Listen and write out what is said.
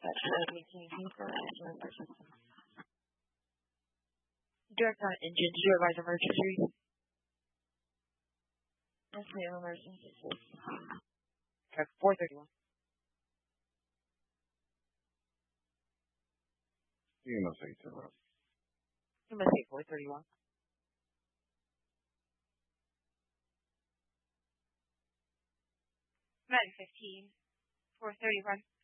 that should be communicating for insurance or system. Direct on engine supervise emergency. That's the emergency. Okay, 431. You must say so. You must say 431. 9:15, 431.